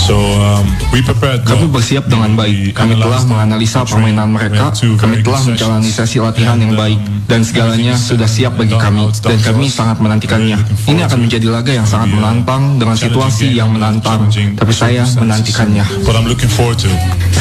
Kami bersiap dengan baik. Kami telah menganalisa permainan mereka. Kami telah menjalani sesi latihan yang baik, dan segalanya sudah siap bagi kami. Dan kami sangat menantikannya. Ini akan menjadi laga yang sangat menantang dengan situasi yang menantang. Tapi saya menantikannya.